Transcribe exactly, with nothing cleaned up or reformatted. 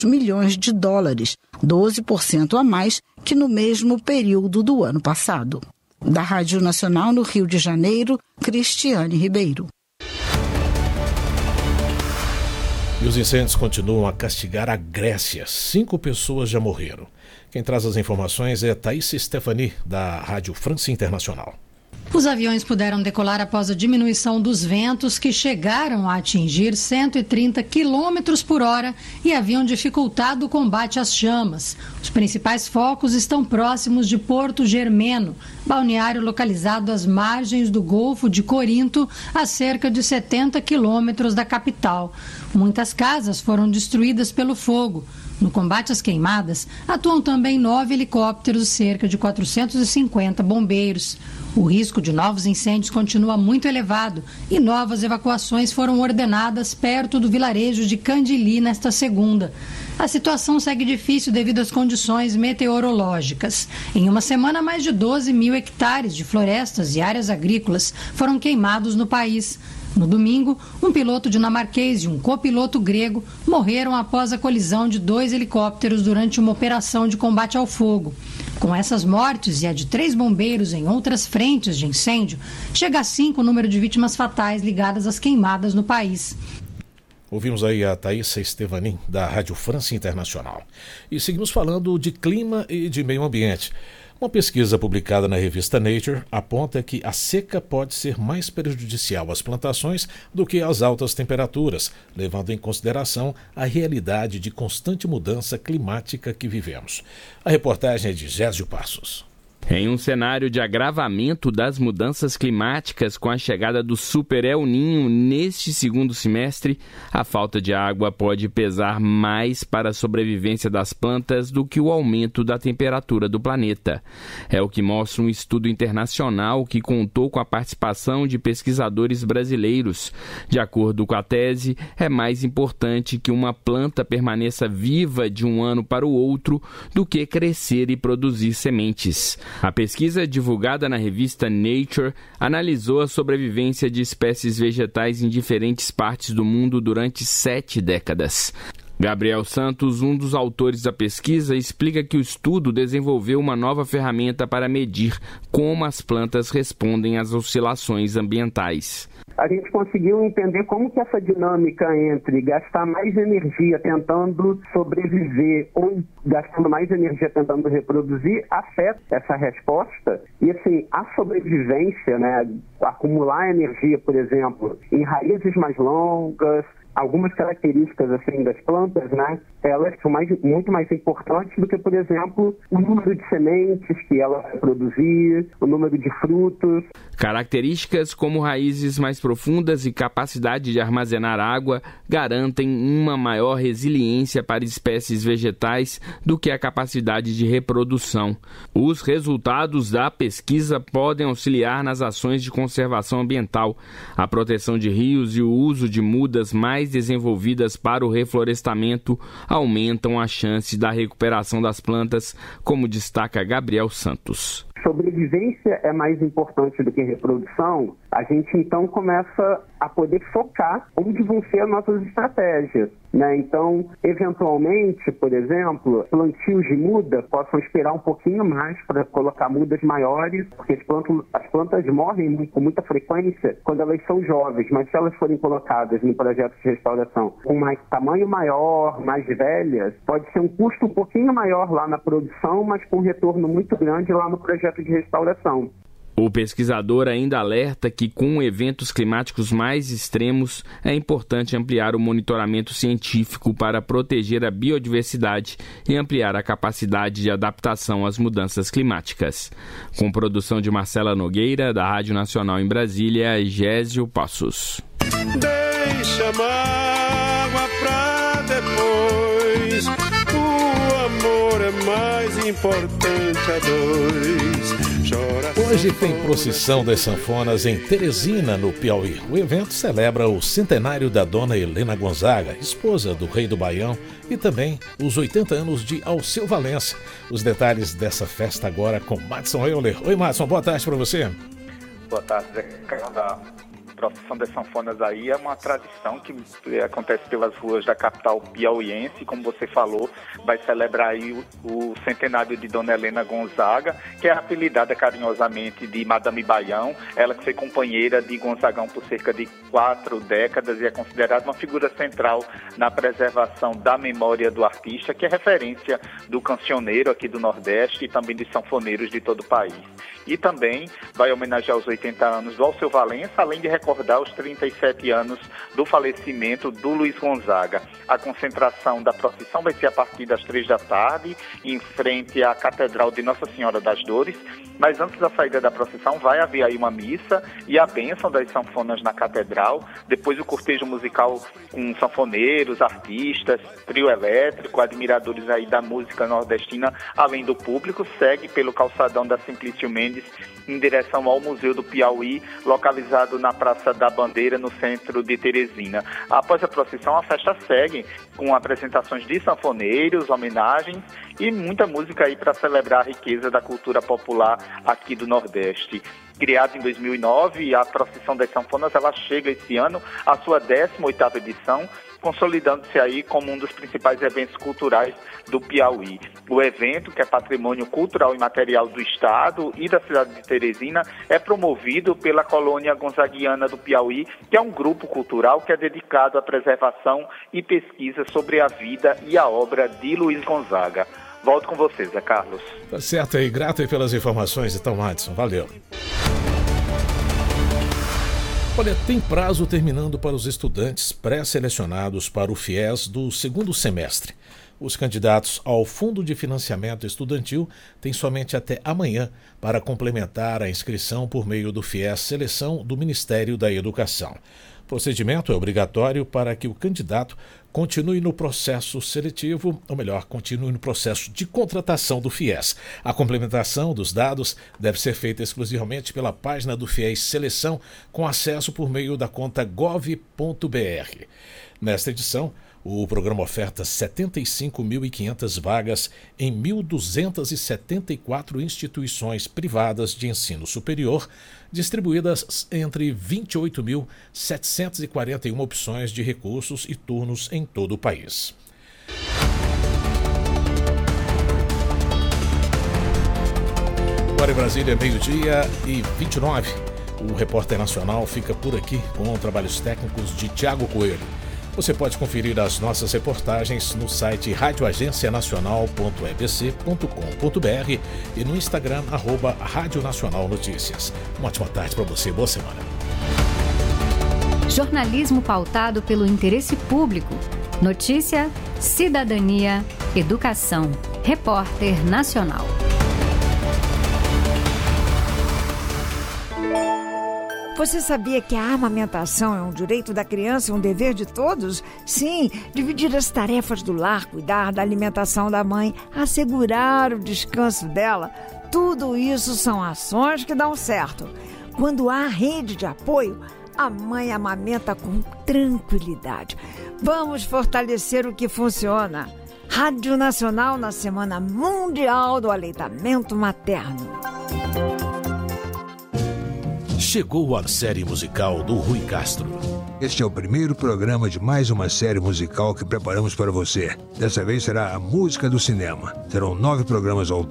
milhões de dólares, doze por cento a mais que no mesmo período do ano passado. Da Rádio Nacional no Rio de Janeiro, Cristiane Ribeiro. E os incêndios continuam a castigar a Grécia. Cinco pessoas já morreram. Quem traz as informações é Thaís Stefani, da Rádio France Internacional. Os aviões puderam decolar após a diminuição dos ventos, que chegaram a atingir cento e trinta quilômetros por hora e haviam dificultado o combate às chamas. Os principais focos estão próximos de Porto Germeno, balneário localizado às margens do Golfo de Corinto, a cerca de setenta quilômetros da capital. Muitas casas foram destruídas pelo fogo. No combate às queimadas, atuam também nove helicópteros e cerca de quatrocentos e cinquenta bombeiros. O risco de novos incêndios continua muito elevado e novas evacuações foram ordenadas perto do vilarejo de Candili nesta segunda. A situação segue difícil devido às condições meteorológicas. Em uma semana, mais de doze mil hectares de florestas e áreas agrícolas foram queimados no país. No domingo, um piloto dinamarquês e um copiloto grego morreram após a colisão de dois helicópteros durante uma operação de combate ao fogo. Com essas mortes e a de três bombeiros em outras frentes de incêndio, chega a cinco o número de vítimas fatais ligadas às queimadas no país. Ouvimos aí a Thaís Stefani, da Rádio France Internacional. E seguimos falando de clima e de meio ambiente. Uma pesquisa publicada na revista Nature aponta que a seca pode ser mais prejudicial às plantações do que as altas temperaturas, levando em consideração a realidade de constante mudança climática que vivemos. A reportagem é de Gésio Passos. Em um cenário de agravamento das mudanças climáticas com a chegada do Super El Niño neste segundo semestre, a falta de água pode pesar mais para a sobrevivência das plantas do que o aumento da temperatura do planeta. É o que mostra um estudo internacional que contou com a participação de pesquisadores brasileiros. De acordo com a tese, é mais importante que uma planta permaneça viva de um ano para o outro do que crescer e produzir sementes. A pesquisa divulgada na revista Nature analisou a sobrevivência de espécies vegetais em diferentes partes do mundo durante sete décadas. Gabriel Santos, um dos autores da pesquisa, explica que o estudo desenvolveu uma nova ferramenta para medir como as plantas respondem às oscilações ambientais. A gente conseguiu entender como que essa dinâmica entre gastar mais energia tentando sobreviver ou gastando mais energia tentando reproduzir afeta essa resposta. E assim, a sobrevivência, né, acumular energia, por exemplo, em raízes mais longas, algumas características assim das plantas, né, elas são mais, muito mais importantes do que, por exemplo, o número de sementes que ela vai produzir, o número de frutos. Características como raízes mais profundas e capacidade de armazenar água garantem uma maior resiliência para espécies vegetais do que a capacidade de reprodução. Os resultados da pesquisa podem auxiliar nas ações de conservação ambiental, a proteção de rios e o uso de mudas mais desenvolvidas para o reflorestamento aumentam a chance da recuperação das plantas, como destaca Gabriel Santos. Sobrevivência é mais importante do que reprodução, a gente então começa a poder focar onde vão ser as nossas estratégias, né? Então, eventualmente, por exemplo, plantios de muda possam esperar um pouquinho mais para colocar mudas maiores, porque as plantas, as plantas morrem com muita frequência quando elas são jovens, mas se elas forem colocadas em projetos de restauração com mais tamanho maior, mais velhas, pode ser um custo um pouquinho maior lá na produção, mas com um retorno muito grande lá no projeto de restauração. O pesquisador ainda alerta que, com eventos climáticos mais extremos, é importante ampliar o monitoramento científico para proteger a biodiversidade e ampliar a capacidade de adaptação às mudanças climáticas. Com produção de Marcela Nogueira, da Rádio Nacional em Brasília, Gésio Passos. Deixa mágoa pra depois, o amor é mais importante a dois. Hoje tem procissão das sanfonas em Teresina, no Piauí. O evento celebra o centenário da dona Helena Gonzaga, esposa do rei do Baião, e também os oitenta anos de Alceu Valença. Os detalhes dessa festa agora com Madson Euler. Oi, Madson, boa tarde para você. Boa tarde, Zé Carlos, da Procissão das Sanfonas aí é uma tradição que acontece pelas ruas da capital piauiense, como você falou, vai celebrar aí o, o centenário de Dona Helena Gonzaga, que é apelidada carinhosamente de Madame Baião, ela que foi companheira de Gonzagão por cerca de quatro décadas e é considerada uma figura central na preservação da memória do artista, que é referência do cancioneiro aqui do Nordeste e também dos sanfoneiros de todo o país. E também vai homenagear os oitenta anos do Alceu Valença, além de recordar os trinta e sete anos do falecimento do Luiz Gonzaga. A concentração da procissão vai ser a partir das três da tarde, em frente à Catedral de Nossa Senhora das Dores, mas antes da saída da procissão vai haver aí uma missa e a bênção das sanfonas na Catedral, depois o cortejo musical com sanfoneiros, artistas, trio elétrico, admiradores aí da música nordestina, além do público, segue pelo calçadão da Simplício Mendes em direção ao Museu do Piauí, localizado na Praça da Bandeira, no centro de Teresina. Após a procissão, a festa segue com apresentações de sanfoneiros, homenagens e muita música aí para celebrar a riqueza da cultura popular aqui do Nordeste. Criada em dois mil e nove, a Procissão das Sanfonas ela chega esse ano à sua décima oitava edição, consolidando-se aí como um dos principais eventos culturais do Piauí. O evento, que é patrimônio cultural e material do Estado e da cidade de Teresina, é promovido pela Colônia Gonzaguiana do Piauí, que é um grupo cultural que é dedicado à preservação e pesquisa sobre a vida e a obra de Luiz Gonzaga. Volto com você, Zé Carlos. Tá certo aí, grato aí pelas informações, então, Madison, valeu. Olha, tem prazo terminando para os estudantes pré-selecionados para o FIES do segundo semestre. Os candidatos ao Fundo de Financiamento Estudantil têm somente até amanhã para complementar a inscrição por meio do FIES Seleção do Ministério da Educação. O procedimento é obrigatório para que o candidato continue no processo seletivo, ou melhor, continue no processo de contratação do FIES. A complementação dos dados deve ser feita exclusivamente pela página do FIES Seleção, com acesso por meio da conta gov ponto br. Nesta edição, o programa oferta setenta e cinco mil e quinhentas vagas em mil duzentas e setenta e quatro instituições privadas de ensino superior, distribuídas entre vinte e oito mil setecentas e quarenta e uma opções de recursos e turnos em todo o país. Agora em Brasília, meio-dia e vinte e nove. O Repórter Nacional fica por aqui com trabalhos técnicos de Tiago Coelho. Você pode conferir as nossas reportagens no site rádio agência nacional ponto e b c ponto com ponto b r e no Instagram, arroba Rádio Nacional Notícias. Uma ótima tarde para você, boa semana. Jornalismo pautado pelo interesse público. Notícia, cidadania, educação. Repórter Nacional. Você sabia que a amamentação é um direito da criança e um dever de todos? Sim, dividir as tarefas do lar, cuidar da alimentação da mãe, assegurar o descanso dela, tudo isso são ações que dão certo. Quando há rede de apoio, a mãe amamenta com tranquilidade. Vamos fortalecer o que funciona. Rádio Nacional na Semana Mundial do Aleitamento Materno. Chegou a série musical do Rui Castro. Este é o primeiro programa de mais uma série musical que preparamos para você. Dessa vez será a música do cinema. Serão nove programas ao